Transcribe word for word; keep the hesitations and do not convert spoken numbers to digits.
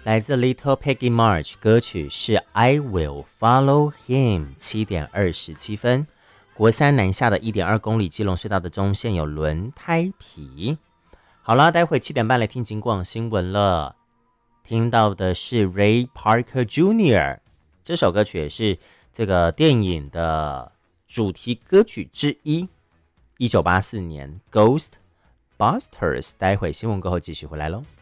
来自 Little Peggy March， 歌曲是 I Will Follow Him， 七点二十七分。国三南下的一点二公里基隆隧道的中线有轮胎皮。好了，待会七点半来听警广新闻了。听到的是 Ray Parker Junior 这首歌曲也是这个电影的主题歌曲之一，一九八四年 Ghostbusters。待会新闻过后继续回来咯。